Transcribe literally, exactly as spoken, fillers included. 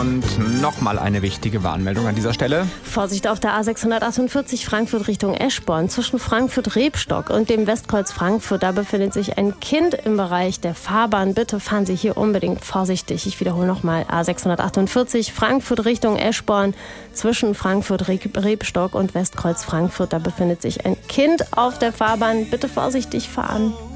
Und nochmal eine wichtige Warnmeldung an dieser Stelle. Vorsicht auf der A sechshundertachtundvierzig Frankfurt Richtung Eschborn. Zwischen Frankfurt-Rebstock und dem Westkreuz Frankfurt, da befindet sich ein Kind im Bereich der Fahrbahn. Bitte fahren Sie hier unbedingt vorsichtig. Ich wiederhole nochmal, A sechshundertachtundvierzig Frankfurt Richtung Eschborn. Zwischen Frankfurt-Rebstock und Westkreuz Frankfurt, da befindet sich ein Kind auf der Fahrbahn. Bitte vorsichtig fahren.